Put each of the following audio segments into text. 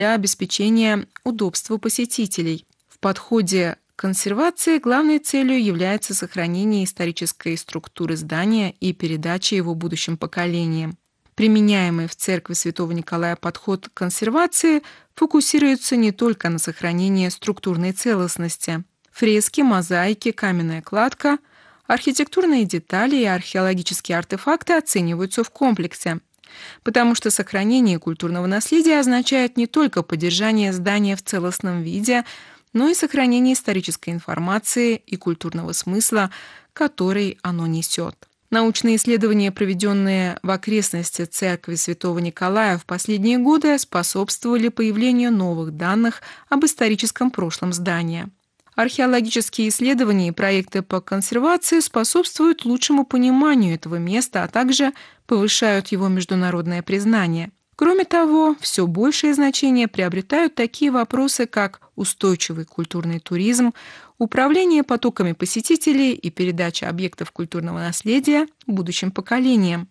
для обеспечения удобства посетителей. В подходе к консервации главной целью является сохранение исторической структуры здания и передача его будущим поколениям. Применяемый в церкви Святого Николая подход к консервации фокусируется не только на сохранении структурной целостности. Фрески, мозаики, каменная кладка, архитектурные детали и археологические артефакты оцениваются в комплексе, потому что сохранение культурного наследия означает не только поддержание здания в целостном виде, но и сохранение исторической информации и культурного смысла, который оно несет. Научные исследования, проведенные в окрестности церкви Святого Николая в последние годы, способствовали появлению новых данных об историческом прошлом здания. Археологические исследования и проекты по консервации способствуют лучшему пониманию этого места, а также повышают его международное признание. Кроме того, все большее значение приобретают такие вопросы, как устойчивый культурный туризм, управление потоками посетителей и передача объектов культурного наследия будущим поколениям.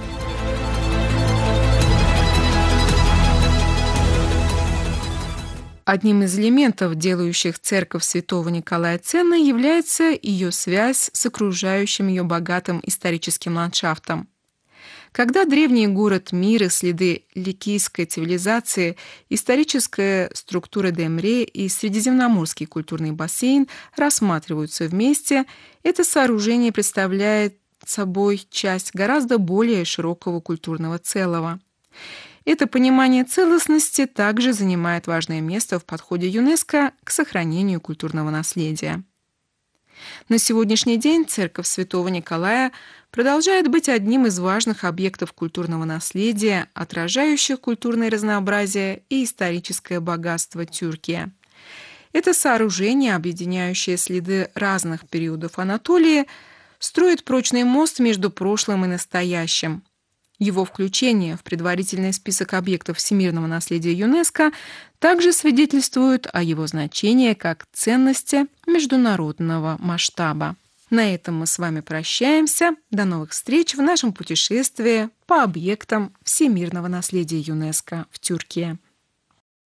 Одним из элементов, делающих церковь Святого Николая ценной, является ее связь с окружающим ее богатым историческим ландшафтом. Когда древний город Мир и следы ликийской цивилизации, историческая структура Демре и Средиземноморский культурный бассейн рассматриваются вместе, это сооружение представляет собой часть гораздо более широкого культурного целого. Это понимание целостности также занимает важное место в подходе ЮНЕСКО к сохранению культурного наследия. На сегодняшний день церковь Святого Николая продолжает быть одним из важных объектов культурного наследия, отражающих культурное разнообразие и историческое богатство Тюркии. Это сооружение, объединяющее следы разных периодов Анатолии, строит прочный мост между прошлым и настоящим. Его включение в предварительный список объектов всемирного наследия ЮНЕСКО также свидетельствует о его значении как ценности международного масштаба. На этом мы с вами прощаемся. До новых встреч в нашем путешествии по объектам всемирного наследия ЮНЕСКО в Тюркии.